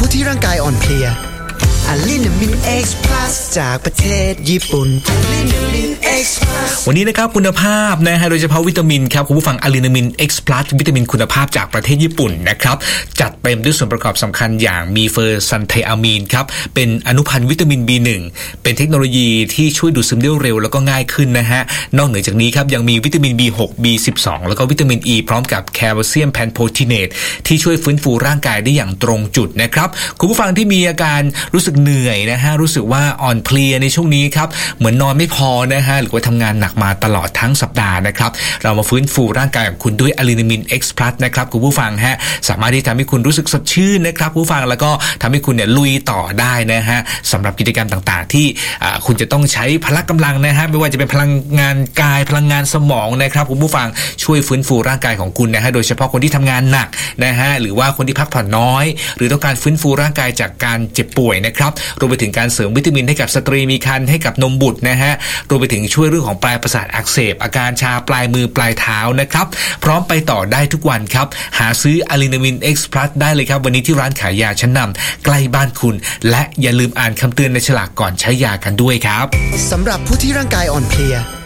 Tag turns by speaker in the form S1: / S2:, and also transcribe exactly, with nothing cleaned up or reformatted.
S1: ที่ร่างกายอ่อนเพลียอะลินามิน X Plus จากประเทศญี่ปุ่นอะลินามิน X Plus
S2: วันนี้นะครับคุณภาพนะฮะโดยเฉพาะวิตามินครับคุณผู้ฟังอะลินามิน X Plus วิตามินคุณภาพจากประเทศญี่ปุ่นนะครับจัดเต็มด้วยส่วนประกอบสำคัญอย่างมีเฟอร์ซันไทอะมีนครับเป็นอนุพันธ์วิตามิน บี หนึ่ง เป็นเทคโนโลยีที่ช่วยดูดซึมได้เร็วแล้วก็ง่ายขึ้นนะฮะนอกเหนือจากนี้ครับยังมีวิตามิน บี หก บี สิบสอง แล้วก็วิตามิน E พร้อมกับแคลเซียมแพนโททิเนตที่ช่วยฟื้นฟูร่างกายได้อย่างตรงจุดนะครับคุณผู้ฟังที่มีอาการรู้สึกเหนื่อยนะฮะรู้สึกว่าอ่อนเพลียในช่วงนี้ครับเหมือนนอนไม่พอนะฮะหรือว่าทำงานหนักมาตลอดทั้งสัปดาห์นะครับเรามาฟื้นฟูร่างกายของคุณด้วยอะลินามิน X Plus นะครับคุณผู้ฟังฮะสามารถที่ทำให้คุณรู้สึกสดชื่นนะครับคุณผู้ฟังแล้วก็ทำให้คุณเนี่ยลุยต่อได้นะฮะสำหรับกิจกรรมต่างๆที่คุณจะต้องใช้พละกำลังนะฮะไม่ว่าจะเป็นพลังงานกายพลังงานสมองนะครับคุณผู้ฟังช่วยฟื้นฟูร่างกายของคุณนะฮะโดยเฉพาะคนที่ทำงานหนักนะฮะหรือว่าคนที่พักผ่อนน้อยหรือต้องการฟื้นฟูร่างกายจากการเจ็บป่วยนะครับรวมไปถึงการเสริมวิตามินให้กับสตรีมีครรภ์ให้กับนมบุตรนะฮะรวมไปถึงช่วยเรื่องของปลายประสาทอักเสบอาการชาปลายมือปลายเท้านะครับพร้อมไปต่อได้ทุกวันครับหาซื้ออะลินามิน X Plus ได้เลยครับวันนี้ที่ร้านขายยาชั้นนำใกล้บ้านคุณและอย่าลืมอ่านคำเตือนในฉลากก่อนใช้ยากันด้วยครับ
S1: สำหรับผู้ที่ร่างกายอ่อนเพลีย